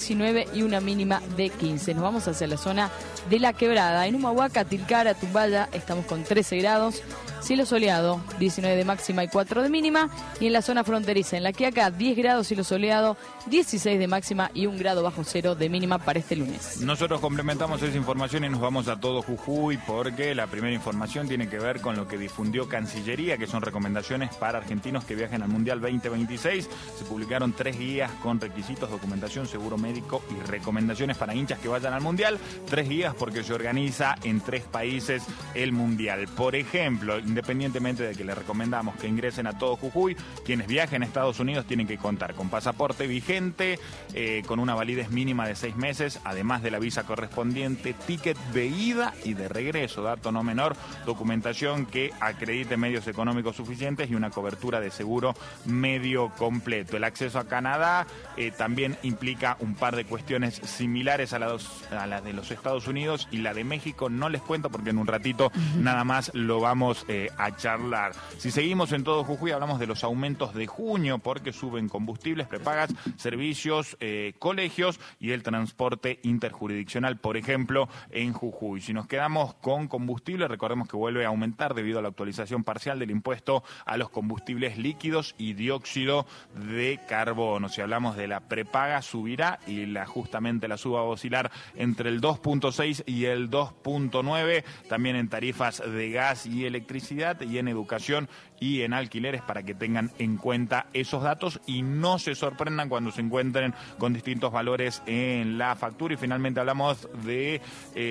19 y una mínima de 15. Nos vamos hacia la zona de La Quebrada. En Humahuaca, Tilcara, Tumbaya, estamos con 13 grados. Cielo soleado, 19 de máxima y 4 de mínima. Y en la zona fronteriza, en La Quiaca, 10 grados, cielo soleado, 16 de máxima y 1 grado bajo cero de mínima para este lunes. Nosotros complementamos esa información y nos vamos a todo Jujuy, porque la primera información tiene que ver con lo que difundió Cancillería, que son recomendaciones para argentinos que viajen al Mundial 2026. Se publicaron 3 guías con requisitos, documentación, seguro médico y recomendaciones para hinchas que vayan al Mundial. 3 guías porque se organiza en 3 países el Mundial. Por ejemplo, independientemente de que les recomendamos que ingresen a todo Jujuy, quienes viajen a Estados Unidos tienen que contar con pasaporte vigente, con una validez mínima de 6 meses, además de la visa correspondiente, ticket de ida y de regreso, dato no menor, documentación que acredite medios económicos suficientes y una cobertura de seguro medio completo. El acceso a Canadá también implica un par de cuestiones similares a las de los Estados Unidos, y la de México no les cuento porque en un ratito nada más lo vamos a charlar. Si seguimos en todo Jujuy, hablamos de los aumentos de junio, porque suben combustibles, prepagas, servicios, colegios y el transporte interjurisdiccional, por ejemplo, en Jujuy. Si nos quedamos con combustible, recordemos que vuelve a aumentar debido a la actualización parcial del impuesto a los combustibles líquidos y dióxido de carbono. Si hablamos de la prepaga, subirá, y justamente la suba va a oscilar entre el 2.6 y el 2.9, también en tarifas de gas y electricidad, y en educación y en alquileres, para que tengan en cuenta esos datos y no se sorprendan cuando se encuentren con distintos valores en la factura. Y finalmente hablamos de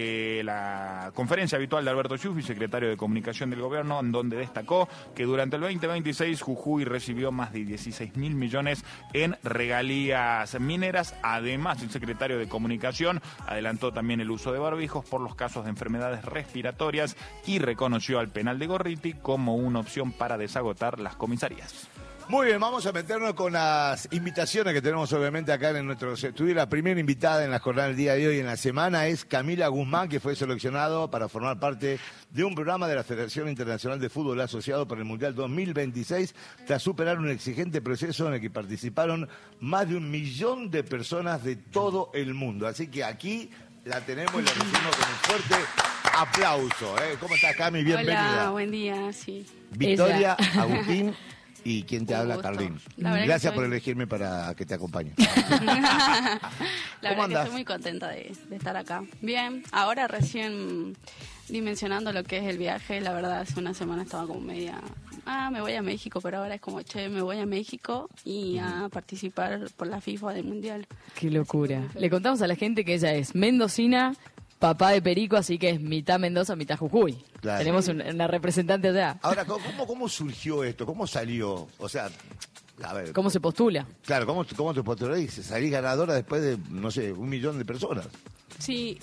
la conferencia habitual de Alberto Schiuffi, secretario de Comunicación del Gobierno, en donde destacó que durante el 2026 Jujuy recibió más de 16.000 millones en regalías mineras. Además, el secretario de Comunicación adelantó también el uso de barbijos por los casos de enfermedades respiratorias y reconoció al penal de Gorriti como una opción para desagotar las comisarías. Muy bien, vamos a meternos con las invitaciones que tenemos obviamente acá en nuestro estudio. La primera invitada en la jornada del día de hoy en la semana es Camila Guzmán, que fue seleccionado para formar parte de un programa de la Federación Internacional de Fútbol asociado para el Mundial 2026, tras superar un exigente proceso en el que participaron más de 1 millón de personas de todo el mundo. Así que aquí la tenemos y la recibimos con un fuerte aplauso. ¿Cómo estás, Cami? Bienvenida. Hola, buen día, sí. Victoria, Agustín y quien te habla, gusto. Carlín. Gracias por elegirme para que te acompañe. La verdad andas? que estoy muy contenta de estar acá. Bien, ahora recién dimensionando lo que es el viaje, la verdad hace una semana estaba como media, me voy a México, pero ahora es como, me voy a México y a participar por la FIFA del Mundial. Qué locura. Le contamos a la gente que ella es mendocina, papá de Perico, así que es mitad Mendoza, mitad Jujuy. Claro. Tenemos una representante allá. Ahora, ¿cómo surgió esto? ¿Cómo salió? O sea, a ver. ¿Cómo se postula? Claro, ¿cómo te postulás? Salís ganadora después de, no sé, 1 millón de personas. Sí,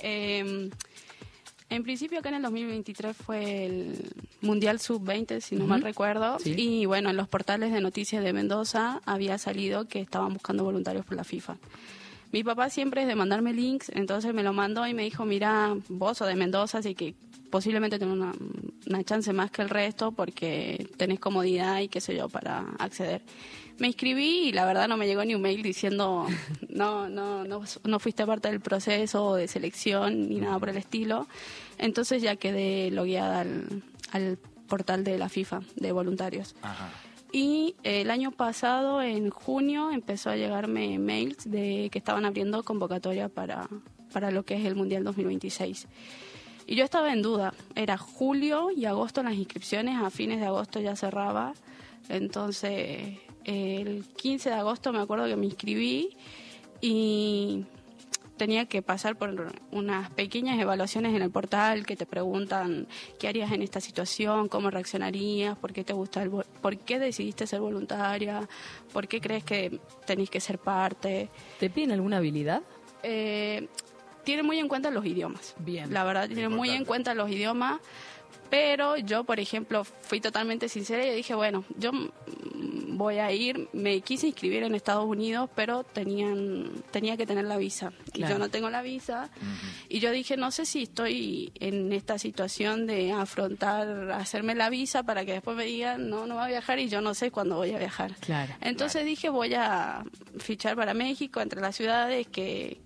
en principio acá en el 2023 fue el Mundial Sub-20, si no mal recuerdo, sí. Y bueno, en los portales de noticias de Mendoza había salido que estaban buscando voluntarios por la FIFA. Mi papá siempre es de mandarme links, entonces me lo mandó y me dijo, mira, vos sos de Mendoza, así que posiblemente tenés una chance más que el resto porque tenés comodidad y qué sé yo para acceder. Me inscribí y la verdad no me llegó ni un mail diciendo no fuiste parte del proceso de selección ni nada por el estilo. Entonces ya quedé logueada al portal de la FIFA de voluntarios. Ajá. Y el año pasado, en junio, empezó a llegarme mails de que estaban abriendo convocatoria para lo que es el Mundial 2026. Y yo estaba en duda. Era julio y agosto las inscripciones, a fines de agosto ya cerraba. Entonces, el 15 de agosto me acuerdo que me inscribí y tenía que pasar por unas pequeñas evaluaciones en el portal que te preguntan qué harías en esta situación, cómo reaccionarías, por qué te gusta por qué decidiste ser voluntaria, por qué crees que tenés que ser parte. ¿Te piden alguna habilidad? Tienen muy en cuenta los idiomas. Bien. La verdad, tienen muy en cuenta los idiomas. Pero yo, por ejemplo, fui totalmente sincera y dije, bueno, yo voy a ir, me quise inscribir en Estados Unidos, pero tenía que tener la visa. Claro. Y yo no tengo la visa. Y yo dije, no sé si estoy en esta situación de afrontar, hacerme la visa para que después me digan, no va a viajar y yo no sé cuándo voy a viajar. Claro. Entonces dije, voy a fichar para México, entre las ciudades que